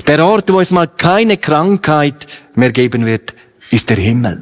Der Ort, wo es mal keine Krankheit mehr geben wird, ist der Himmel.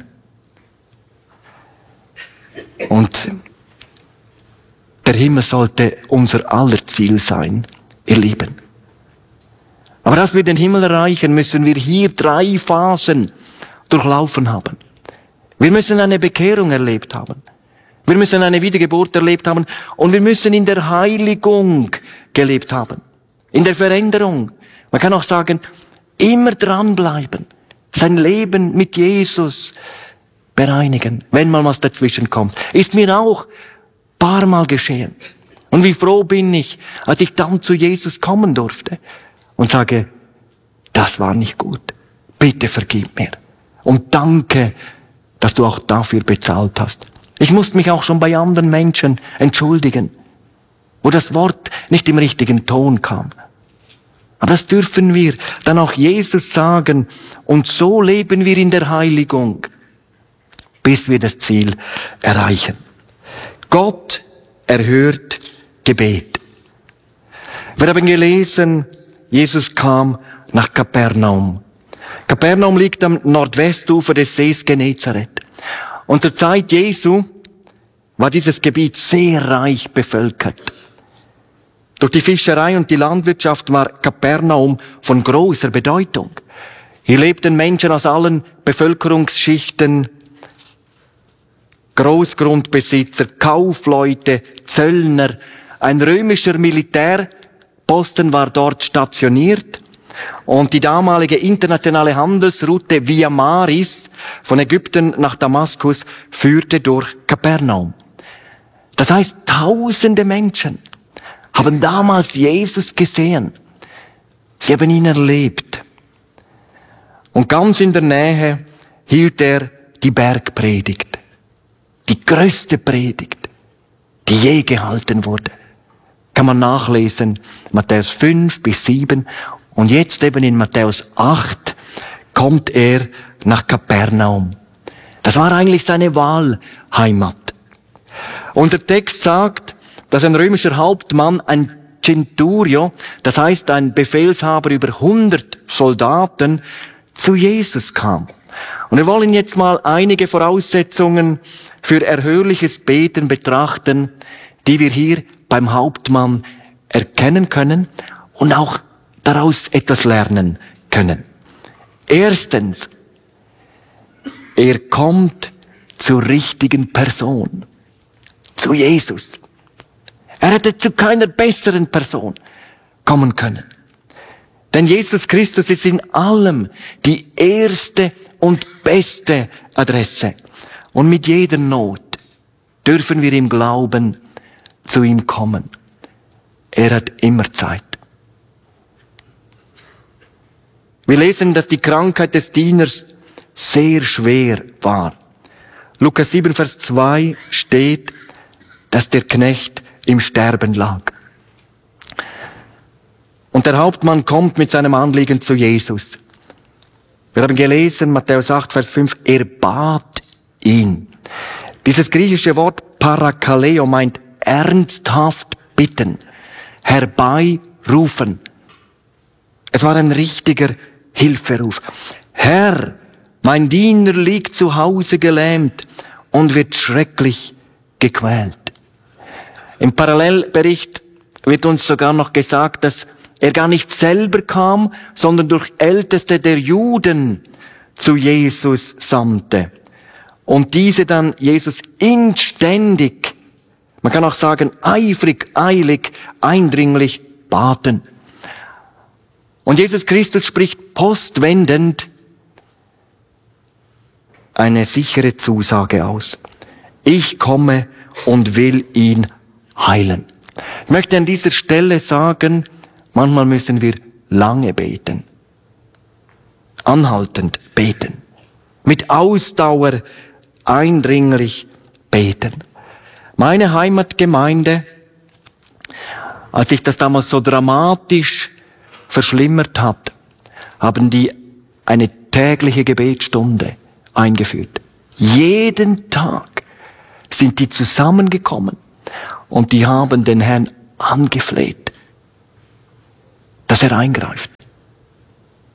Und der Himmel sollte unser aller Ziel sein, ihr Lieben. Aber dass wir den Himmel erreichen, müssen wir hier 3 Phasen durchlaufen haben. Wir müssen eine Bekehrung erlebt haben. Wir müssen eine Wiedergeburt erlebt haben. Und wir müssen in der Heiligung gelebt haben. In der Veränderung. Man kann auch sagen, immer dranbleiben. Sein Leben mit Jesus bereinigen, wenn mal was dazwischen kommt. Ist mir auch paar Mal geschehen. Und wie froh bin ich, als ich dann zu Jesus kommen durfte und sage, das war nicht gut. Bitte vergib mir. Und danke, dass du auch dafür bezahlt hast. Ich musste mich auch schon bei anderen Menschen entschuldigen, wo das Wort nicht im richtigen Ton kam. Aber das dürfen wir dann auch Jesus sagen. Und so leben wir in der Heiligung, bis wir das Ziel erreichen. Gott erhört Gebet. Wir haben gelesen, Jesus kam nach Kapernaum. Kapernaum liegt am Nordwestufer des Sees Genezareth. Und zur Zeit Jesu war dieses Gebiet sehr reich bevölkert. Durch die Fischerei und die Landwirtschaft war Kapernaum von großer Bedeutung. Hier lebten Menschen aus allen Bevölkerungsschichten, Großgrundbesitzer, Kaufleute, Zöllner. Ein römischer Militärposten war dort stationiert. Und die damalige internationale Handelsroute Via Maris von Ägypten nach Damaskus führte durch Kapernaum. Das heißt, tausende Menschen haben damals Jesus gesehen. Sie haben ihn erlebt. Und ganz in der Nähe hielt er die Bergpredigt. Die größte Predigt, die je gehalten wurde. Kann man nachlesen, Matthäus 5 bis 7. Und jetzt eben in Matthäus 8 kommt er nach Kapernaum. Das war eigentlich seine Wahlheimat. Und der Text sagt, dass ein römischer Hauptmann, ein Centurio, das heißt ein Befehlshaber über 100 Soldaten, zu Jesus kam. Und wir wollen jetzt mal einige Voraussetzungen für erhörliches Beten betrachten, die wir hier beim Hauptmann erkennen können und auch daraus etwas lernen können. Erstens, er kommt zur richtigen Person, zu Jesus. Er hätte zu keiner besseren Person kommen können. Denn Jesus Christus ist in allem die erste und beste Adresse. Und mit jeder Not dürfen wir im Glauben zu ihm kommen. Er hat immer Zeit. Wir lesen, dass die Krankheit des Dieners sehr schwer war. Lukas 7, Vers 2 steht, dass der Knecht im Sterben lag. Und der Hauptmann kommt mit seinem Anliegen zu Jesus. Wir haben gelesen, Matthäus 8, Vers 5, er bat ihn. Dieses griechische Wort Parakaleo meint ernsthaft bitten, herbeirufen. Es war ein richtiger Hilferuf. Herr, mein Diener liegt zu Hause gelähmt und wird schrecklich gequält. Im Parallelbericht wird uns sogar noch gesagt, dass er gar nicht selber kam, sondern durch Älteste der Juden zu Jesus sandte. Und diese dann Jesus inständig, man kann auch sagen eifrig, eilig, eindringlich baten. Und Jesus Christus spricht postwendend eine sichere Zusage aus. Ich komme und will ihn heilen. Ich möchte an dieser Stelle sagen, manchmal müssen wir lange beten. Anhaltend beten. Mit Ausdauer eindringlich beten. Meine Heimatgemeinde, als sich das damals so dramatisch verschlimmert hat, haben die eine tägliche Gebetsstunde eingeführt. Jeden Tag sind die zusammengekommen und die haben den Herrn angefleht, dass er eingreift.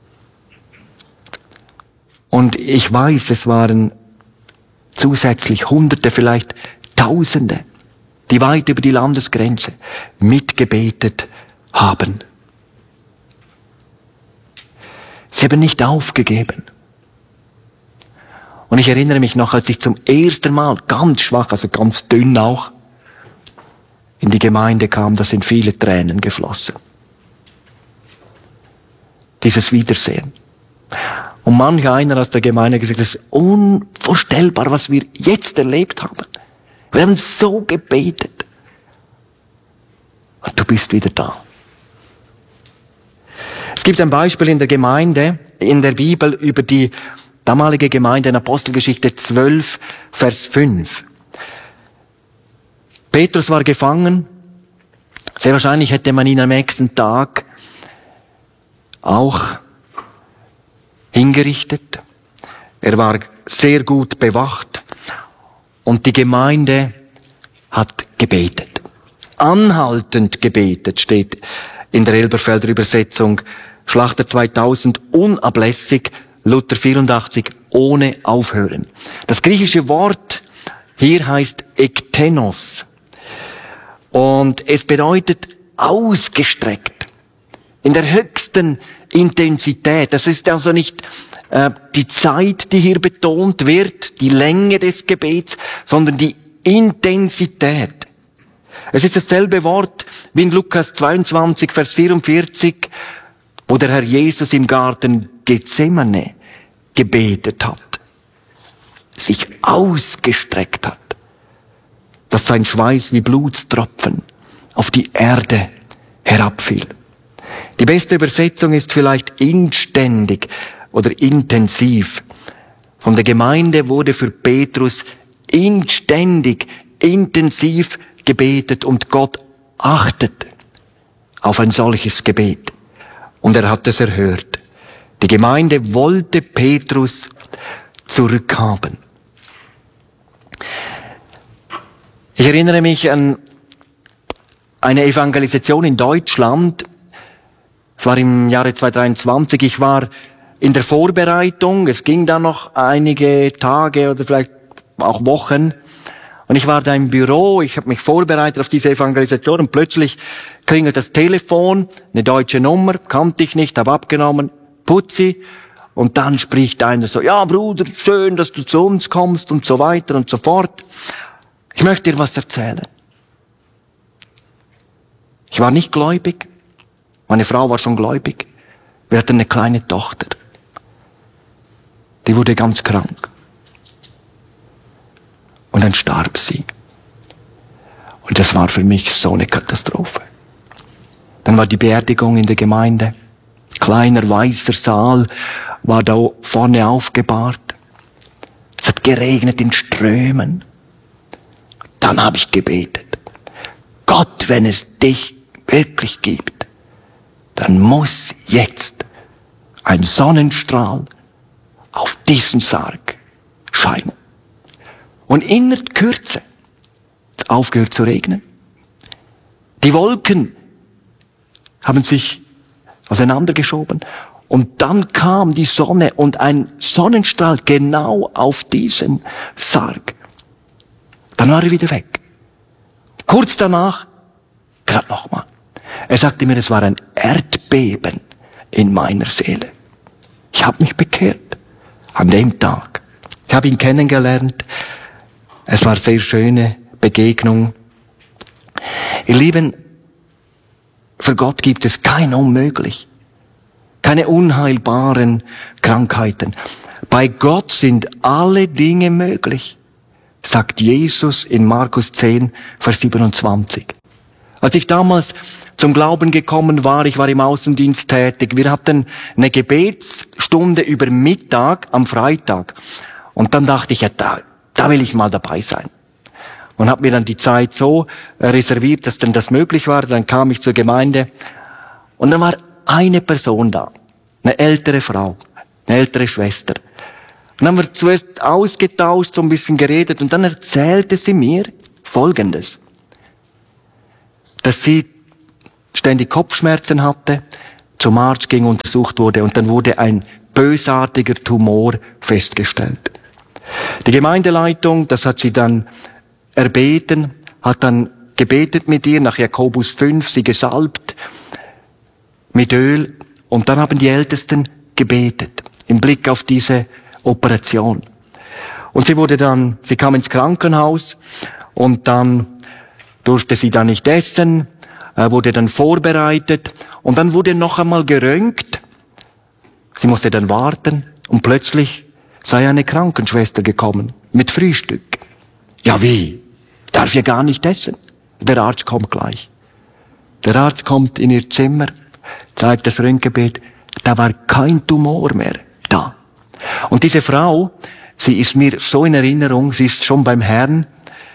Und ich weiß, es waren zusätzlich Hunderte, vielleicht Tausende, die weit über die Landesgrenze mitgebetet haben. Sie haben nicht aufgegeben. Und ich erinnere mich noch, als ich zum ersten Mal ganz schwach, also ganz dünn auch, in die Gemeinde kam, da sind viele Tränen geflossen. Dieses Wiedersehen. Und manch einer aus der Gemeinde gesagt, es ist unvorstellbar, was wir jetzt erlebt haben. Wir haben so gebetet. Und du bist wieder da. Es gibt ein Beispiel in der Gemeinde, in der Bibel über die damalige Gemeinde in Apostelgeschichte 12, Vers 5. Petrus war gefangen. Sehr wahrscheinlich hätte man ihn am nächsten Tag auch hingerichtet. Er war sehr gut bewacht. Und die Gemeinde hat gebetet. Anhaltend gebetet, steht in der Elberfelder Übersetzung. Schlachter 2000, unablässig. Luther 84, ohne Aufhören. Das griechische Wort hier heißt ektenos. Und es bedeutet ausgestreckt. In der höchsten Intensität. Das ist also nicht die Zeit, die hier betont wird, die Länge des Gebets, sondern die Intensität. Es ist dasselbe Wort wie in Lukas 22, Vers 44, wo der Herr Jesus im Garten Gethsemane gebetet hat, sich ausgestreckt hat, dass sein Schweiß wie Blutstropfen auf die Erde herabfiel. Die beste Übersetzung ist vielleicht inständig oder intensiv. Von der Gemeinde wurde für Petrus inständig, intensiv gebetet und Gott achtete auf ein solches Gebet. Und er hat es erhört. Die Gemeinde wollte Petrus zurückhaben. Ich erinnere mich an eine Evangelisation in Deutschland. Es war im Jahre 2023. Ich war in der Vorbereitung. Es ging dann noch einige Tage oder vielleicht auch Wochen. Und ich war da im Büro. Ich habe mich vorbereitet auf diese Evangelisation. Und plötzlich klingelt das Telefon. Eine deutsche Nummer. Kannte ich nicht, habe abgenommen. Putzi. Und dann spricht einer so, ja Bruder, schön, dass du zu uns kommst und so weiter und so fort. Ich möchte dir was erzählen. Ich war nicht gläubig. Meine Frau war schon gläubig. Wir hatten eine kleine Tochter. Die wurde ganz krank. Und dann starb sie. Und das war für mich so eine Katastrophe. Dann war die Beerdigung in der Gemeinde. Kleiner weißer Saal war da vorne aufgebahrt. Es hat geregnet in Strömen. Dann habe ich gebetet. Gott, wenn es dich wirklich gibt, dann muss jetzt ein Sonnenstrahl auf diesen Sarg scheinen. Und in der Kürze hat es aufgehört zu regnen. Die Wolken haben sich auseinandergeschoben. Und dann kam die Sonne und ein Sonnenstrahl genau auf diesen Sarg. Dann war er wieder weg. Kurz danach, gerade nochmal. Er sagte mir, es war ein Erdbeben in meiner Seele. Ich habe mich bekehrt an dem Tag. Ich habe ihn kennengelernt. Es war eine sehr schöne Begegnung. Ihr Lieben, für Gott gibt es kein Unmöglich. Keine unheilbaren Krankheiten. Bei Gott sind alle Dinge möglich, sagt Jesus in Markus 10, Vers 27. Als ich damals zum Glauben gekommen war, ich war im Außendienst tätig, wir hatten eine Gebetsstunde über Mittag am Freitag. Und dann dachte ich, ja, da will ich mal dabei sein. Und habe mir dann die Zeit so reserviert, dass dann das möglich war. Dann kam ich zur Gemeinde und dann war eine Person da, eine ältere Frau, eine ältere Schwester. Und dann haben wir zuerst ausgetauscht, so ein bisschen geredet und dann erzählte sie mir Folgendes. Dass sie ständig Kopfschmerzen hatte, zum Arzt ging, untersucht wurde und dann wurde ein bösartiger Tumor festgestellt. Die Gemeindeleitung, das hat sie dann erbeten, hat dann gebetet mit ihr, nach Jakobus 5, sie gesalbt mit Öl, und dann haben die Ältesten gebetet im Blick auf diese Operation. Und sie kam ins Krankenhaus, und dann durfte sie da nicht essen, wurde dann vorbereitet, und dann wurde noch einmal geröntgt. Sie musste dann warten, und plötzlich sei eine Krankenschwester gekommen mit Frühstück. Ja, wie? Darf ja gar nicht essen. Der Arzt kommt gleich. Der Arzt kommt in ihr Zimmer, zeigt das Röntgenbild, da war kein Tumor mehr da. Und diese Frau, sie ist mir so in Erinnerung, sie ist schon beim Herrn,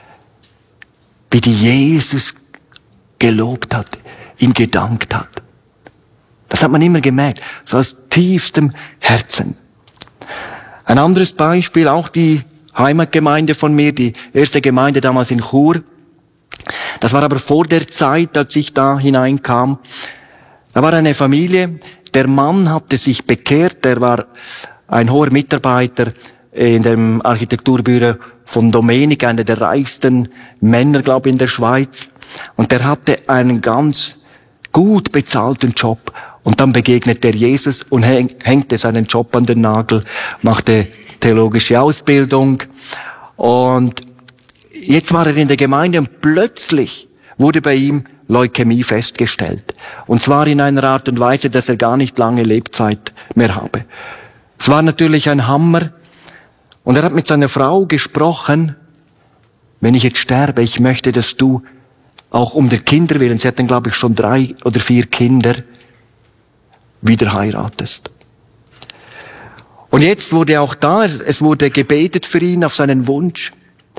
wie die Jesus gelobt hat, ihm gedankt hat. Das hat man immer gemerkt, so aus tiefstem Herzen. Ein anderes Beispiel, auch die Heimatgemeinde von mir, die erste Gemeinde damals in Chur. Das war aber vor der Zeit, als ich da hineinkam. Da war eine Familie, der Mann hatte sich bekehrt, der war ein hoher Mitarbeiter in dem Architekturbüro von Domenik, einer der reichsten Männer, glaube ich, in der Schweiz. Und der hatte einen ganz gut bezahlten Job. Und dann begegnet der Jesus und hängte seinen Job an den Nagel, machte theologische Ausbildung. Und jetzt war er in der Gemeinde, und plötzlich wurde bei ihm Leukämie festgestellt. Und zwar in einer Art und Weise, dass er gar nicht lange Lebzeit mehr habe. Es war natürlich ein Hammer. Und er hat mit seiner Frau gesprochen: Wenn ich jetzt sterbe, ich möchte, dass du auch um der Kinder willen, sie hatten, glaube ich, schon 3 oder 4 Kinder, wieder heiratest. Und jetzt wurde auch da, es wurde gebetet für ihn auf seinen Wunsch.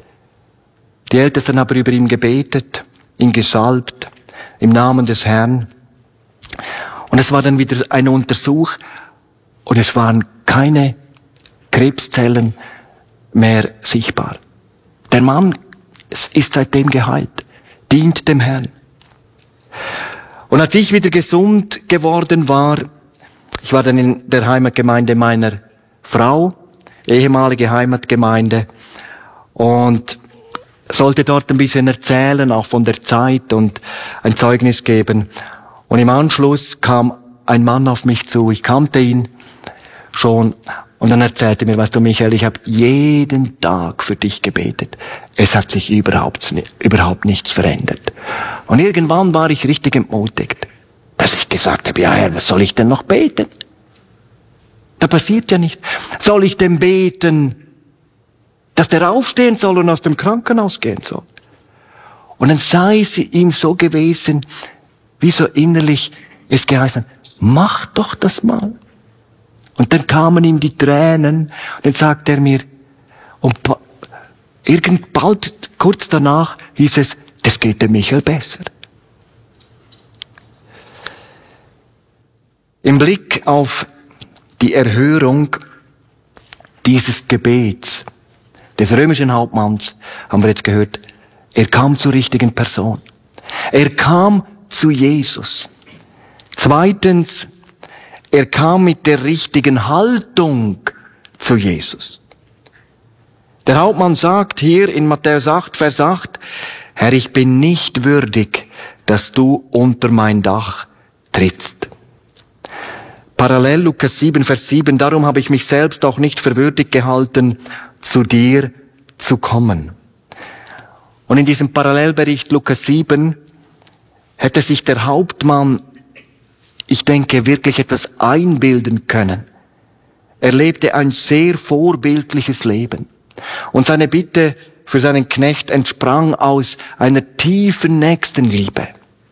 Die Ältesten haben über ihn gebetet, ihn gesalbt, im Namen des Herrn. Und es war dann wieder ein Untersuch, und es waren keine Krebszellen mehr sichtbar. Der Mann ist seitdem geheilt, dient dem Herrn. Und als ich wieder gesund geworden war, ich war dann in der Heimatgemeinde meiner Frau, ehemalige Heimatgemeinde, und sollte dort ein bisschen erzählen, auch von der Zeit, und ein Zeugnis geben. Und im Anschluss kam ein Mann auf mich zu, ich kannte ihn schon, und dann erzählte mir: Weißt du, Michael, ich habe jeden Tag für dich gebetet. Es hat sich überhaupt nichts verändert. Und irgendwann war ich richtig entmutigt, dass ich gesagt habe: Ja, Herr, was soll ich denn noch beten? Da passiert ja nicht. Soll ich denn beten, dass der aufstehen soll und aus dem Krankenhaus gehen soll? Und dann sei es ihm so gewesen, wie so innerlich es geheißen: Mach doch das mal. Und dann kamen ihm die Tränen, und dann sagte er mir, und bald, kurz danach, hieß es: Das geht dem Michael besser. Im Blick auf die Erhörung dieses Gebets des römischen Hauptmanns haben wir jetzt gehört, er kam zur richtigen Person. Er kam zu Jesus. Zweitens, er kam mit der richtigen Haltung zu Jesus. Der Hauptmann sagt hier in Matthäus 8, Vers 8, Herr, ich bin nicht würdig, dass du unter mein Dach trittst. Parallel Lukas 7, Vers 7, darum habe ich mich selbst auch nicht für würdig gehalten, zu dir zu kommen. Und in diesem Parallelbericht Lukas 7 hätte sich der Hauptmann, ich denke, wirklich etwas einbilden können. Er lebte ein sehr vorbildliches Leben. Und seine Bitte für seinen Knecht entsprang aus einer tiefen Nächstenliebe.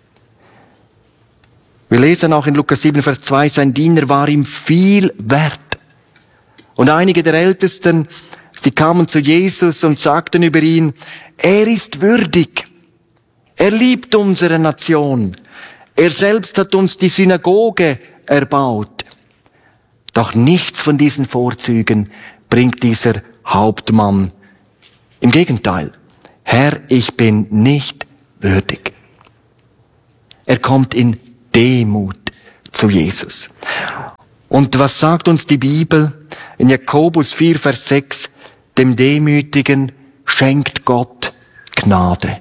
Wir lesen auch in Lukas 7, Vers 2, sein Diener war ihm viel wert. Und einige der Ältesten, sie kamen zu Jesus und sagten über ihn, er ist würdig. Er liebt unsere Nation. Er selbst hat uns die Synagoge erbaut. Doch nichts von diesen Vorzügen bringt dieser Hauptmann. Im Gegenteil, Herr, ich bin nicht würdig. Er kommt in Demut zu Jesus. Und was sagt uns die Bibel? In Jakobus 4, Vers 6, dem Demütigen schenkt Gott Gnade.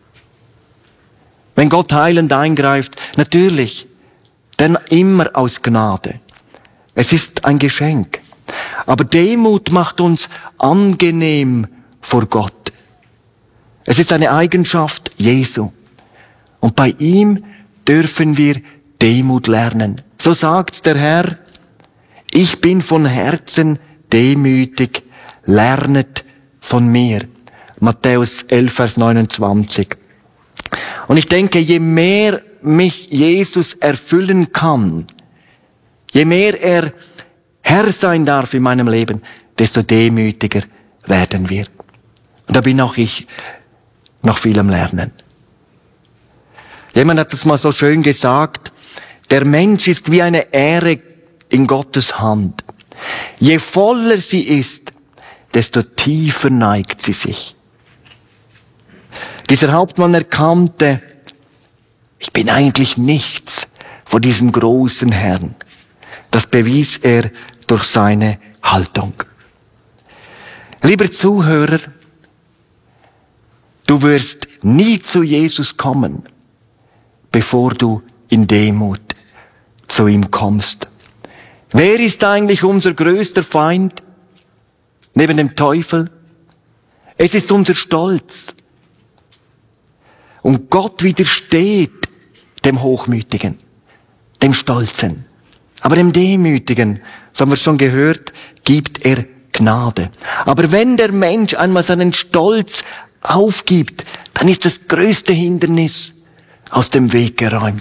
Wenn Gott heilend eingreift, natürlich, denn immer aus Gnade. Es ist ein Geschenk. Aber Demut macht uns angenehm vor Gott. Es ist eine Eigenschaft Jesu. Und bei ihm dürfen wir Demut lernen. So sagt der Herr, ich bin von Herzen demütig, lernet von mir. Matthäus 11, Vers 29. Und ich denke, je mehr mich Jesus erfüllen kann, je mehr er Herr sein darf in meinem Leben, desto demütiger werden wir. Und da bin auch ich noch viel am Lernen. Jemand hat das mal so schön gesagt, der Mensch ist wie eine Ähre in Gottes Hand. Je voller sie ist, desto tiefer neigt sie sich. Dieser Hauptmann erkannte, ich bin eigentlich nichts vor diesem großen Herrn. Das bewies er durch seine Haltung. Lieber Zuhörer, du wirst nie zu Jesus kommen, bevor du in Demut zu ihm kommst. Wer ist eigentlich unser größter Feind neben dem Teufel? Es ist unser Stolz. Und Gott widersteht dem Hochmütigen, dem Stolzen. Aber dem Demütigen, so haben wir schon gehört, gibt er Gnade. Aber wenn der Mensch einmal seinen Stolz aufgibt, dann ist das größte Hindernis aus dem Weg geräumt.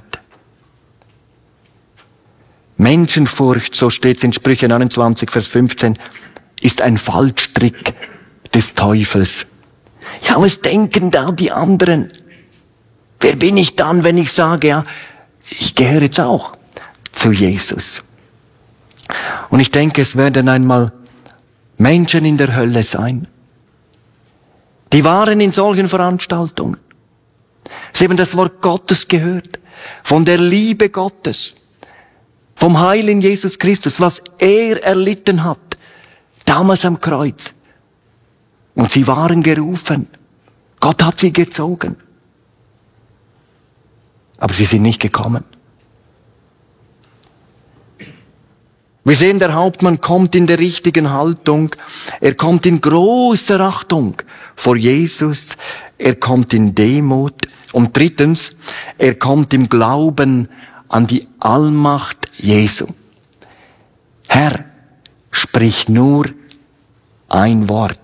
Menschenfurcht, so steht es in Sprüche 29, Vers 15, ist ein Fallstrick des Teufels. Ja, was denken da die anderen? Wer bin ich dann, wenn ich sage, ja, ich gehöre jetzt auch zu Jesus? Und ich denke, es werden einmal Menschen in der Hölle sein. Die waren in solchen Veranstaltungen. Sie haben das Wort Gottes gehört, von der Liebe Gottes, vom Heil in Jesus Christus, was er erlitten hat, damals am Kreuz. Und sie waren gerufen. Gott hat sie gezogen. Aber sie sind nicht gekommen. Wir sehen, der Hauptmann kommt in der richtigen Haltung. Er kommt in großer Achtung vor Jesus. Er kommt in Demut. Und drittens, er kommt im Glauben an die Allmacht Jesu. Herr, sprich nur ein Wort.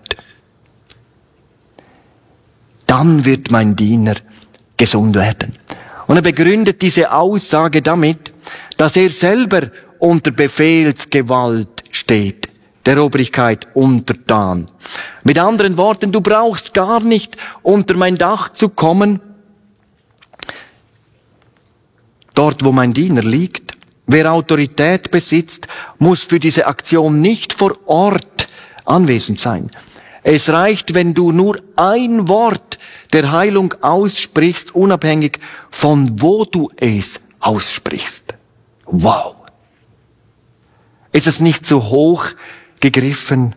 Dann wird mein Diener gesund werden. Und er begründet diese Aussage damit, dass er selber unter Befehlsgewalt steht, der Obrigkeit untertan. Mit anderen Worten, du brauchst gar nicht unter mein Dach zu kommen, dort wo mein Diener liegt. Wer Autorität besitzt, muss für diese Aktion nicht vor Ort anwesend sein. Es reicht, wenn du nur ein Wort der Heilung aussprichst, unabhängig von wo du es aussprichst. Wow! Ist es nicht zu hoch gegriffen?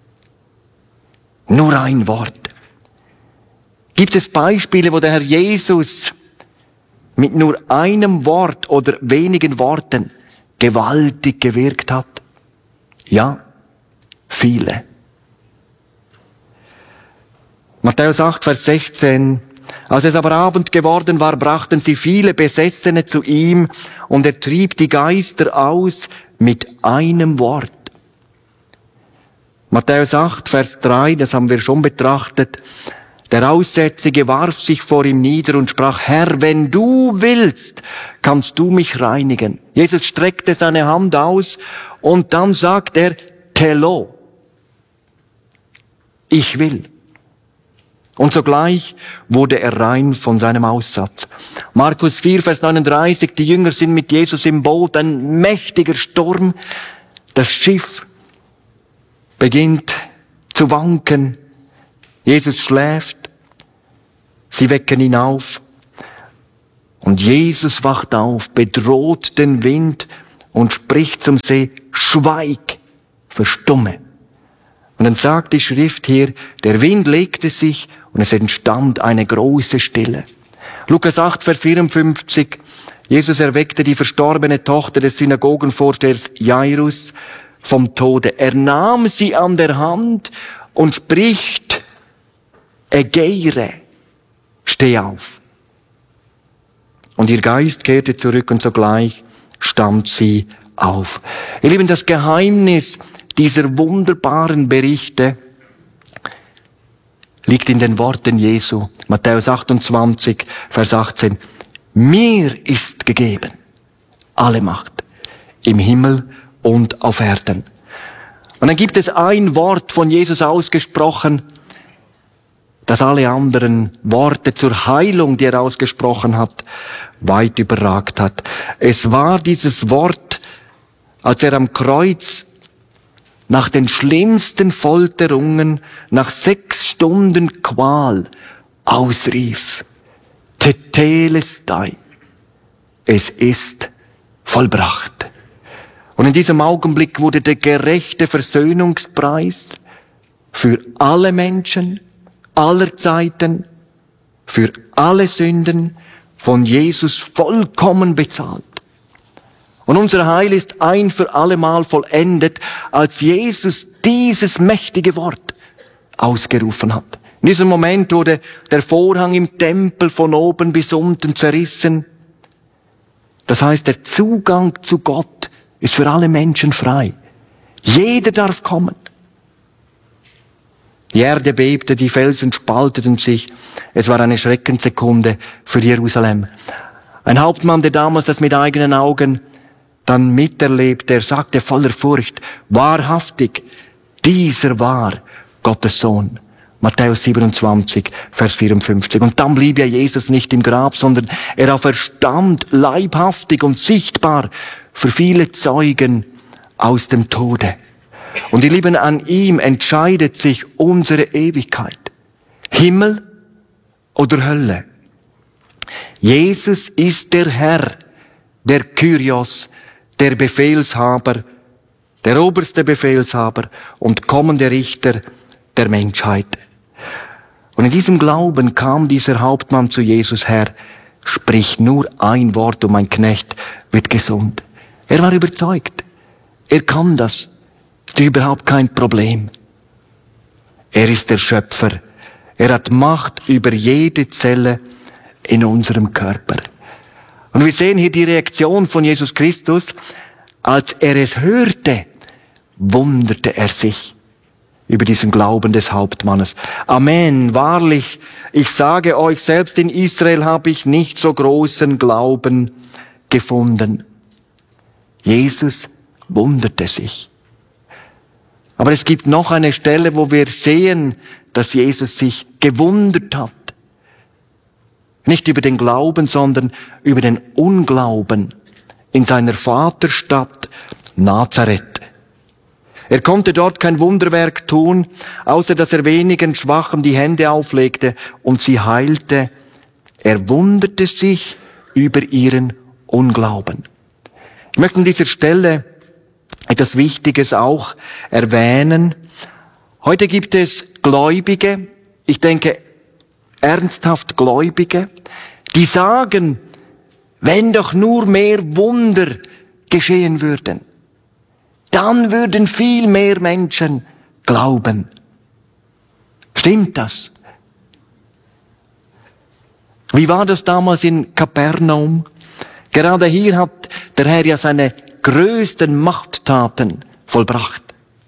Nur ein Wort. Gibt es Beispiele, wo der Herr Jesus mit nur einem Wort oder wenigen Worten gewaltig gewirkt hat? Ja, viele. Matthäus 8, Vers 16. Als es aber Abend geworden war, brachten sie viele Besessene zu ihm, und er trieb die Geister aus mit einem Wort. Matthäus 8, Vers 3, das haben wir schon betrachtet. Der Aussätzige warf sich vor ihm nieder und sprach, Herr, wenn du willst, kannst du mich reinigen. Jesus streckte seine Hand aus und dann sagt er, Telo, ich will. Und sogleich wurde er rein von seinem Aussatz. Markus 4, Vers 39, die Jünger sind mit Jesus im Boot, ein mächtiger Sturm. Das Schiff beginnt zu wanken. Jesus schläft. Sie wecken ihn auf. Und Jesus wacht auf, bedroht den Wind und spricht zum See, schweig, verstumme. Und dann sagt die Schrift hier, der Wind legte sich und es entstand eine große Stille. Lukas 8, Vers 54, Jesus erweckte die verstorbene Tochter des Synagogenvorstehers Jairus vom Tode. Er nahm sie an der Hand und spricht, Egeire, steh auf. Und ihr Geist kehrte zurück und sogleich stand sie auf. Ihr Lieben, das Geheimnis dieser wunderbaren Berichte liegt in den Worten Jesu. Matthäus 28, Vers 18. Mir ist gegeben alle Macht im Himmel und auf Erden. Und dann gibt es ein Wort von Jesus ausgesprochen, das alle anderen Worte zur Heilung, die er ausgesprochen hat, weit überragt hat. Es war dieses Wort, als er am Kreuz nach den schlimmsten Folterungen, nach 6 Stunden Qual ausrief, Tetelestai, es ist vollbracht. Und in diesem Augenblick wurde der gerechte Versöhnungspreis für alle Menschen, aller Zeiten, für alle Sünden von Jesus vollkommen bezahlt. Und unser Heil ist ein für allemal vollendet, als Jesus dieses mächtige Wort ausgerufen hat. In diesem Moment wurde der Vorhang im Tempel von oben bis unten zerrissen. Das heißt, der Zugang zu Gott ist für alle Menschen frei. Jeder darf kommen. Die Erde bebte, die Felsen spalteten sich. Es war eine Schreckenssekunde für Jerusalem. Ein Hauptmann, der damals das mit eigenen Augen dann miterlebt, der sagte voller Furcht, wahrhaftig, dieser war Gottes Sohn. Matthäus 27, Vers 54. Und dann blieb ja Jesus nicht im Grab, sondern er auferstand leibhaftig und sichtbar für viele Zeugen aus dem Tode. Und ihr Lieben, an ihm entscheidet sich unsere Ewigkeit. Himmel oder Hölle. Jesus ist der Herr, der Kyrios, der Befehlshaber, der oberste Befehlshaber und kommende Richter der Menschheit. Und in diesem Glauben kam dieser Hauptmann zu Jesus, Herr, sprich nur ein Wort und mein Knecht wird gesund. Er war überzeugt. Er kann das. Ist überhaupt kein Problem. Er ist der Schöpfer. Er hat Macht über jede Zelle in unserem Körper. Und wir sehen hier die Reaktion von Jesus Christus. Als er es hörte, wunderte er sich über diesen Glauben des Hauptmannes. Amen, wahrlich, ich sage euch, selbst in Israel habe ich nicht so großen Glauben gefunden. Jesus wunderte sich. Aber es gibt noch eine Stelle, wo wir sehen, dass Jesus sich gewundert hat. Nicht über den Glauben, sondern über den Unglauben in seiner Vaterstadt Nazareth. Er konnte dort kein Wunderwerk tun, außer dass er wenigen Schwachen die Hände auflegte und sie heilte. Er wunderte sich über ihren Unglauben. Ich möchte an dieser Stelle etwas Wichtiges auch erwähnen. Heute gibt es Gläubige, ich denke ernsthaft Gläubige, die sagen, wenn doch nur mehr Wunder geschehen würden, dann würden viel mehr Menschen glauben. Stimmt das? Wie war das damals in Kapernaum? Gerade hier hat der Herr ja seine größten Machttaten vollbracht.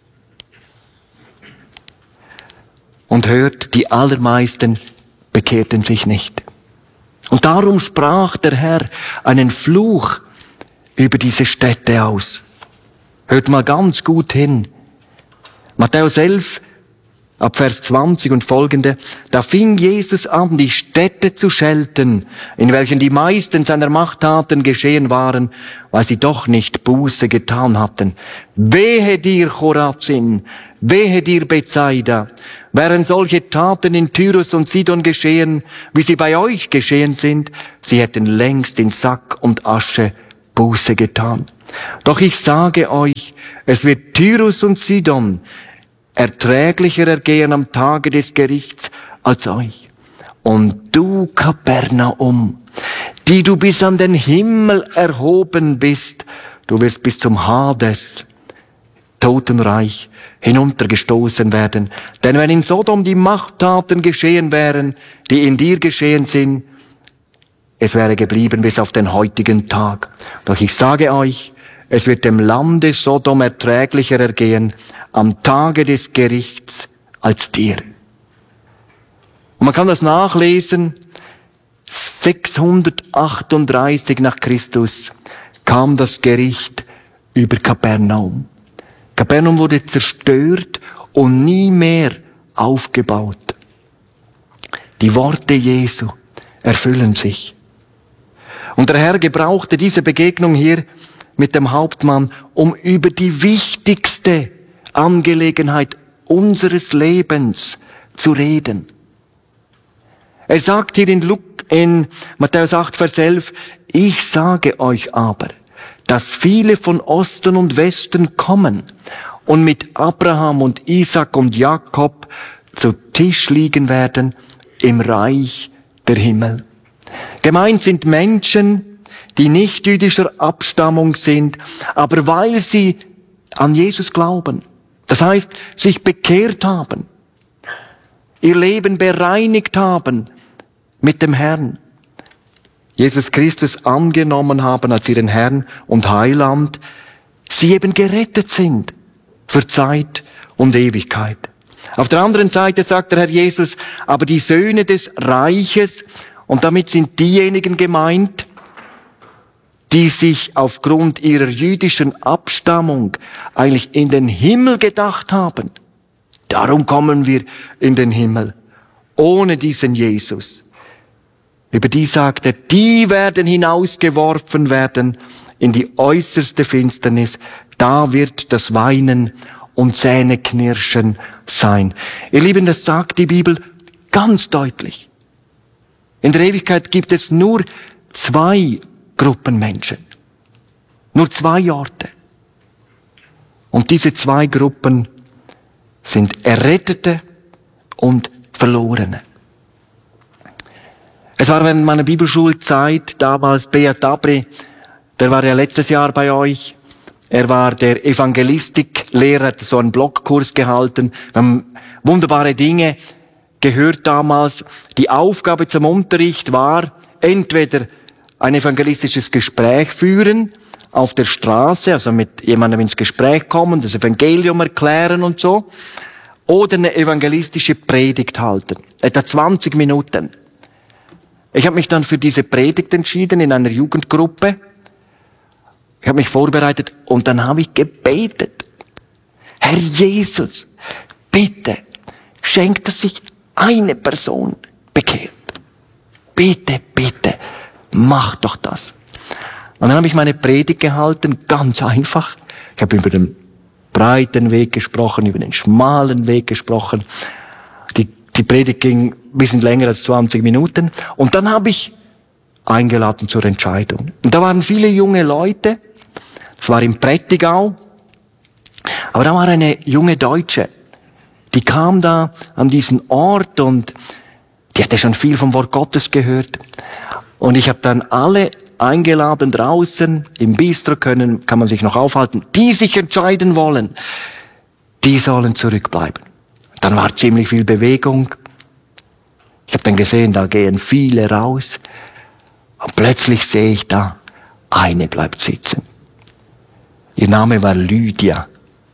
Und hört, die allermeisten bekehrten sich nicht. Und darum sprach der Herr einen Fluch über diese Städte aus. Hört mal ganz gut hin. Matthäus 11, ab Vers 20 und folgende. Da fing Jesus an, die Städte zu schelten, in welchen die meisten seiner Machttaten geschehen waren, weil sie doch nicht Buße getan hatten. Wehe dir, Chorazin, wehe dir, Bethsaida, wären solche Taten in Tyrus und Sidon geschehen, wie sie bei euch geschehen sind, sie hätten längst in Sack und Asche Buße getan. Doch ich sage euch, es wird Tyrus und Sidon erträglicher ergehen am Tage des Gerichts als euch. Und du, Kapernaum, die du bis an den Himmel erhoben bist, du wirst bis zum Hades, Totenreich, hinuntergestoßen werden. Denn wenn in Sodom die Machttaten geschehen wären, die in dir geschehen sind, es wäre geblieben bis auf den heutigen Tag. Doch ich sage euch, es wird dem Lande Sodom erträglicher ergehen am Tage des Gerichts als dir. Und man kann das nachlesen. 638 nach Christus kam das Gericht über Kapernaum. Kapernaum wurde zerstört und nie mehr aufgebaut. Die Worte Jesu erfüllen sich. Und der Herr gebrauchte diese Begegnung hier mit dem Hauptmann, um über die wichtigste Angelegenheit unseres Lebens zu reden. Er sagt hier in Matthäus 8, Vers 11, ich sage euch aber, dass viele von Osten und Westen kommen und mit Abraham und Isaac und Jakob zu Tisch liegen werden im Reich der Himmel. Gemeint sind Menschen, die nicht jüdischer Abstammung sind, aber weil sie an Jesus glauben, das heißt, sich bekehrt haben, ihr Leben bereinigt haben mit dem Herrn, Jesus Christus angenommen haben als ihren Herrn und Heiland, sie eben gerettet sind für Zeit und Ewigkeit. Auf der anderen Seite sagt der Herr Jesus, aber die Söhne des Reiches, und damit sind diejenigen gemeint, die sich aufgrund ihrer jüdischen Abstammung eigentlich in den Himmel gedacht haben. Darum kommen wir in den Himmel, ohne diesen Jesus. Über die sagt er, die werden hinausgeworfen werden in die äußerste Finsternis. Da wird das Weinen und Zähneknirschen sein. Ihr Lieben, das sagt die Bibel ganz deutlich. In der Ewigkeit gibt es nur 2 Gruppen Menschen. Nur 2 Orte. Und diese 2 Gruppen sind Errettete und Verlorene. Es war während meiner Bibelschulzeit damals Beat Dabri, der war ja letztes Jahr bei euch. Er war der Evangelistiklehrer, hat so einen Blockkurs gehalten. Wir haben wunderbare Dinge gehört damals. Die Aufgabe zum Unterricht war, entweder ein evangelistisches Gespräch führen auf der Straße, also mit jemandem ins Gespräch kommen, das Evangelium erklären und so, oder eine evangelistische Predigt halten. Etwa 20 Minuten. Ich habe mich dann für diese Predigt entschieden in einer Jugendgruppe. Ich habe mich vorbereitet und dann habe ich gebetet. Herr Jesus, bitte, schenk, dass sich eine Person bekehrt. Bitte, bitte, mach doch das. Und dann habe ich meine Predigt gehalten, ganz einfach. Ich habe über den breiten Weg gesprochen, über den schmalen Weg gesprochen. Die Predigt ging ein bisschen länger als 20 Minuten. Und dann habe ich eingeladen zur Entscheidung. Und da waren viele junge Leute. Das war im Prättigau. Aber da war eine junge Deutsche. Die kam da an diesen Ort und die hatte schon viel vom Wort Gottes gehört. Und ich habe dann alle eingeladen draußen, im Bistro kann man sich noch aufhalten, die sich entscheiden wollen, die sollen zurückbleiben. Dann war ziemlich viel Bewegung. Ich habe dann gesehen, da gehen viele raus. Und plötzlich sehe ich da, eine bleibt sitzen. Ihr Name war Lydia.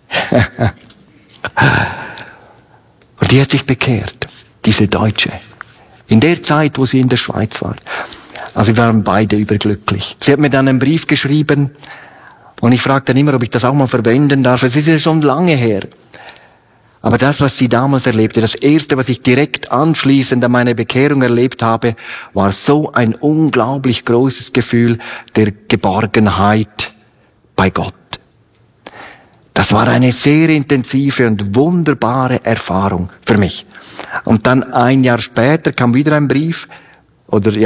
Und die hat sich bekehrt, diese Deutsche. In der Zeit, wo sie in der Schweiz war. Also wir waren beide überglücklich. Sie hat mir dann einen Brief geschrieben und ich fragte dann immer, ob ich das auch mal verwenden darf. Es ist ja schon lange her. Aber das, was sie damals erlebte, das Erste, was ich direkt anschließend an meine Bekehrung erlebt habe, war so ein unglaublich großes Gefühl der Geborgenheit bei Gott. Das war eine sehr intensive und wunderbare Erfahrung für mich. Und dann ein Jahr später kam wieder ein Brief,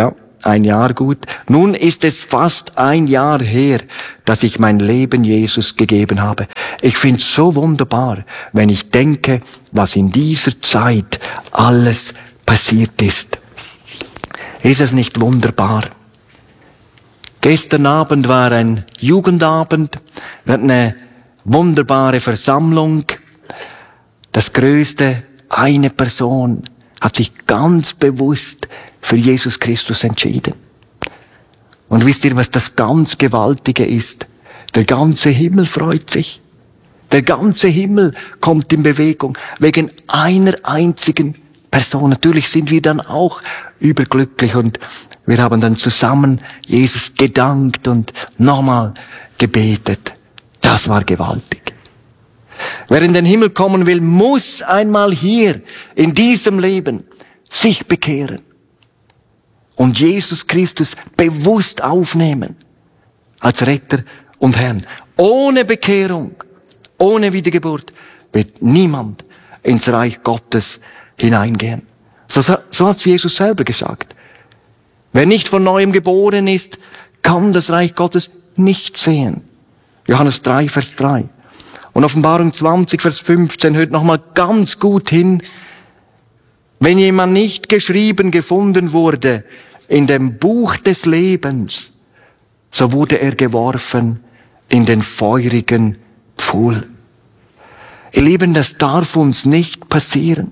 ein Jahr gut. Nun ist es fast ein Jahr her, dass ich mein Leben Jesus gegeben habe. Ich finde es so wunderbar, wenn ich denke, was in dieser Zeit alles passiert ist. Ist es nicht wunderbar? Gestern Abend war ein Jugendabend. Wir hatten eine wunderbare Versammlung. Das Größte, eine Person hat sich ganz bewusst für Jesus Christus entschieden. Und wisst ihr, was das ganz Gewaltige ist? Der ganze Himmel freut sich. Der ganze Himmel kommt in Bewegung wegen einer einzigen Person. Natürlich sind wir dann auch überglücklich und wir haben dann zusammen Jesus gedankt und nochmal gebetet. Das war gewaltig. Wer in den Himmel kommen will, muss einmal hier in diesem Leben sich bekehren und Jesus Christus bewusst aufnehmen als Retter und Herrn. Ohne Bekehrung, ohne Wiedergeburt wird niemand ins Reich Gottes hineingehen. So hat Jesus selber gesagt. Wer nicht von Neuem geboren ist, kann das Reich Gottes nicht sehen. Johannes 3, Vers 3. Und Offenbarung 20, Vers 15 hört nochmal ganz gut hin. Wenn jemand nicht geschrieben gefunden wurde in dem Buch des Lebens, so wurde er geworfen in den feurigen Pfuhl. Ihr Lieben, das darf uns nicht passieren.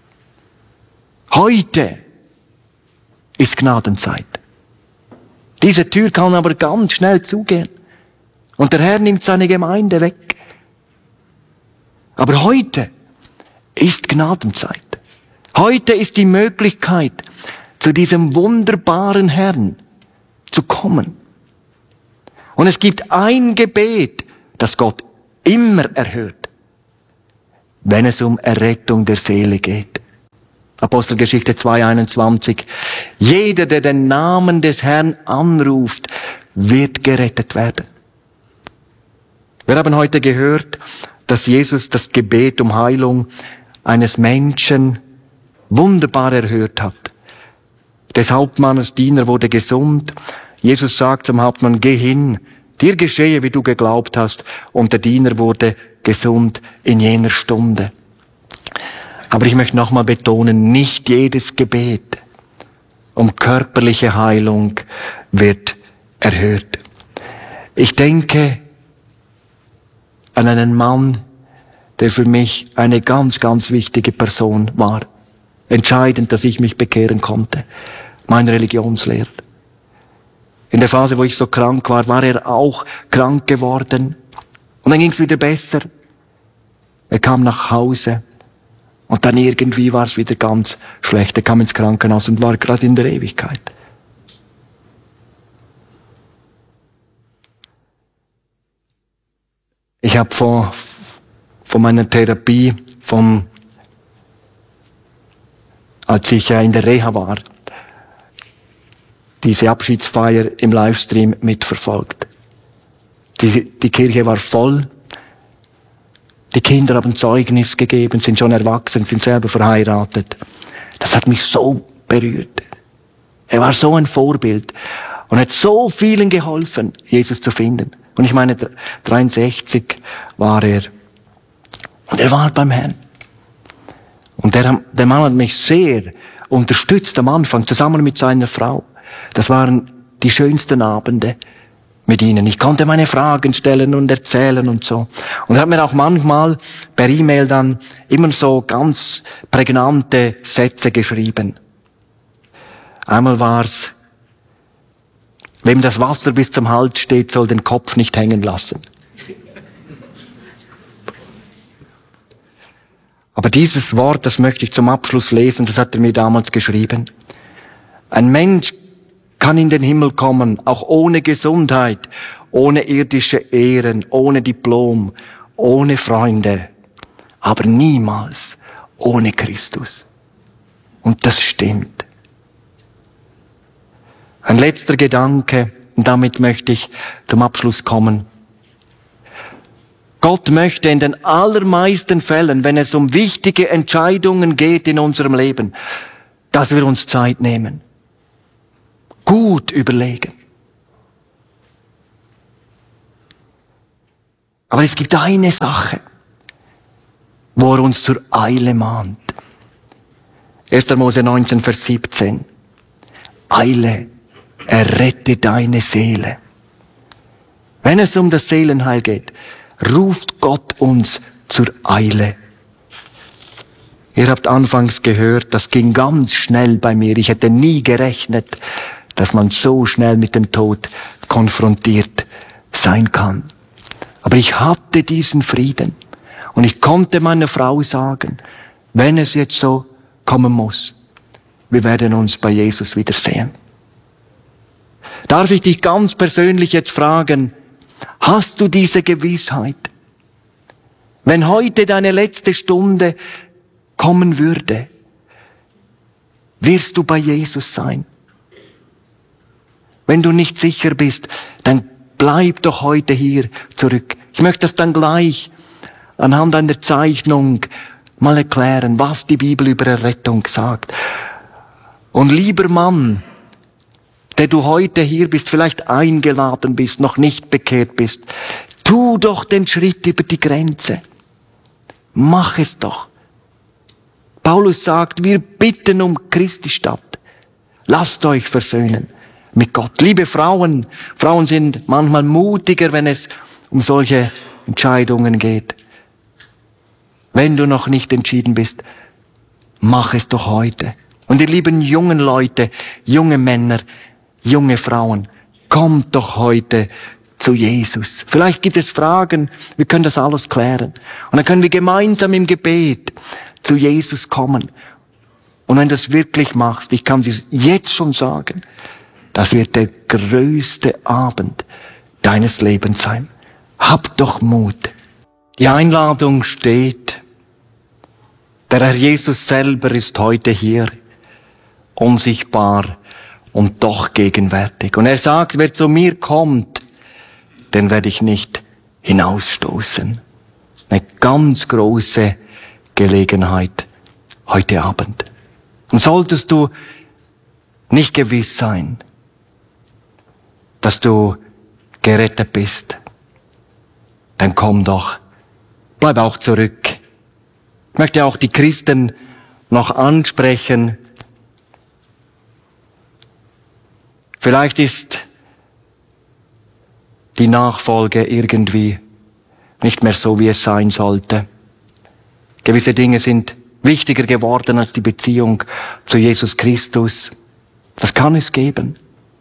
Heute ist Gnadenzeit. Diese Tür kann aber ganz schnell zugehen. Und der Herr nimmt seine Gemeinde weg. Aber heute ist Gnadenzeit. Heute ist die Möglichkeit, zu diesem wunderbaren Herrn zu kommen. Und es gibt ein Gebet, das Gott immer erhört, wenn es um Errettung der Seele geht. Apostelgeschichte 2,21. Jeder, der den Namen des Herrn anruft, wird gerettet werden. Wir haben heute gehört, dass Jesus das Gebet um Heilung eines Menschen wunderbar erhört hat. Des Hauptmannes Diener wurde gesund. Jesus sagt zum Hauptmann, geh hin, dir geschehe, wie du geglaubt hast. Und der Diener wurde gesund in jener Stunde. Aber ich möchte nochmal betonen, nicht jedes Gebet um körperliche Heilung wird erhört. Ich denke an einen Mann, der für mich eine ganz, ganz wichtige Person war. Entscheidend, dass ich mich bekehren konnte. Mein Religionslehrer. In der Phase, wo ich so krank war, war er auch krank geworden. Und dann ging es wieder besser. Er kam nach Hause. Und dann irgendwie war es wieder ganz schlecht. Er kam ins Krankenhaus und war gerade in der Ewigkeit. Ich habe von meiner Therapie, als ich in der Reha war, diese Abschiedsfeier im Livestream mitverfolgt. Die Kirche war voll. Die Kinder haben Zeugnis gegeben, sind schon erwachsen, sind selber verheiratet. Das hat mich so berührt. Er war so ein Vorbild und hat so vielen geholfen, Jesus zu finden. Und ich meine, 63 war er. Und er war beim Herrn. Und der Mann hat mich sehr unterstützt am Anfang, zusammen mit seiner Frau. Das waren die schönsten Abende mit ihnen. Ich konnte meine Fragen stellen und erzählen und so. Und er hat mir auch manchmal per E-Mail dann immer so ganz prägnante Sätze geschrieben. Einmal war's, wem das Wasser bis zum Hals steht, soll den Kopf nicht hängen lassen. Aber dieses Wort, das möchte ich zum Abschluss lesen, das hat er mir damals geschrieben. Ein Mensch kann in den Himmel kommen, auch ohne Gesundheit, ohne irdische Ehren, ohne Diplom, ohne Freunde, aber niemals ohne Christus. Und das stimmt. Ein letzter Gedanke, und damit möchte ich zum Abschluss kommen. Gott möchte in den allermeisten Fällen, wenn es um wichtige Entscheidungen geht in unserem Leben, dass wir uns Zeit nehmen. gut überlegen. Aber es gibt eine Sache, wo er uns zur Eile mahnt. 1. Mose 19, Vers 17. Eile, errette deine Seele. Wenn es um das Seelenheil geht, ruft Gott uns zur Eile. Ihr habt anfangs gehört, das ging ganz schnell bei mir. Ich hätte nie gerechnet, dass man so schnell mit dem Tod konfrontiert sein kann. Aber ich hatte diesen Frieden und ich konnte meiner Frau sagen, wenn es jetzt so kommen muss, wir werden uns bei Jesus wiedersehen. Darf ich dich ganz persönlich jetzt fragen, hast du diese Gewissheit? Wenn heute deine letzte Stunde kommen würde, wirst du bei Jesus sein. Wenn du nicht sicher bist, dann bleib doch heute hier zurück. Ich möchte das dann gleich anhand einer Zeichnung mal erklären, was die Bibel über Errettung sagt. Und lieber Mann, der du heute hier bist, vielleicht eingeladen bist, noch nicht bekehrt bist, tu doch den Schritt über die Grenze. Mach es doch. Paulus sagt, wir bitten um Christi statt. Lasst euch versöhnen mit Gott. Liebe Frauen, Frauen sind manchmal mutiger, wenn es um solche Entscheidungen geht. Wenn du noch nicht entschieden bist, mach es doch heute. Und ihr lieben jungen Leute, junge Männer, junge Frauen, kommt doch heute zu Jesus. Vielleicht gibt es Fragen, wir können das alles klären. Und dann können wir gemeinsam im Gebet zu Jesus kommen. Und wenn du das wirklich machst, ich kann es jetzt schon sagen, das wird der größte Abend deines Lebens sein. Hab doch Mut. Die Einladung steht. Der Herr Jesus selber ist heute hier, unsichtbar und doch gegenwärtig. Und er sagt, wer zu mir kommt, den werde ich nicht hinausstoßen. Eine ganz große Gelegenheit heute Abend. Und solltest du nicht gewiss sein, dass du gerettet bist, dann komm doch, bleib auch zurück. Ich möchte auch die Christen noch ansprechen. Vielleicht ist die Nachfolge irgendwie nicht mehr so, wie es sein sollte. Gewisse Dinge sind wichtiger geworden als die Beziehung zu Jesus Christus. Das kann es geben.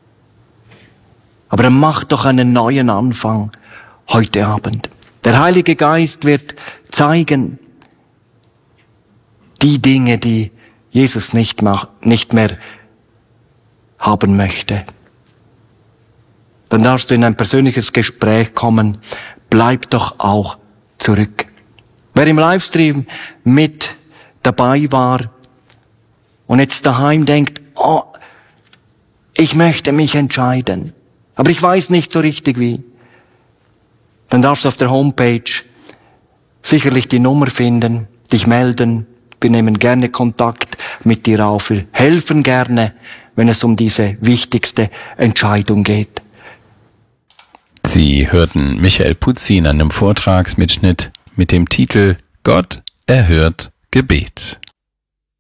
Aber dann mach doch einen neuen Anfang heute Abend. Der Heilige Geist wird zeigen, die Dinge, die Jesus nicht mehr haben möchte. Dann darfst du in ein persönliches Gespräch kommen. Bleib doch auch zurück. Wer im Livestream mit dabei war und jetzt daheim denkt, oh, ich möchte mich entscheiden, aber ich weiß nicht so richtig wie, dann darfst du auf der Homepage sicherlich die Nummer finden, dich melden. Wir nehmen gerne Kontakt mit dir auf. Wir helfen gerne, wenn es um diese wichtigste Entscheidung geht. Sie hörten Michael Putzi in einem Vortragsmitschnitt mit dem Titel Gott erhört Gebet.